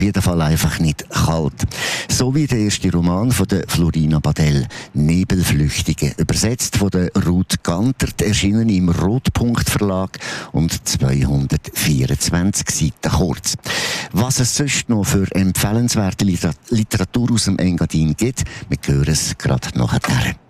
jeden Fall einfach nicht kalt. So wie der erste Roman von der Florina Badell, Nebelflüchtige, übersetzt von der Ruth Gantert, erschienen im Rotpunkt Verlag und 224 Seiten kurz. Was es sonst noch für empfehlenswerte Literatur aus dem Engadin gibt, wir hören es gerade nachher.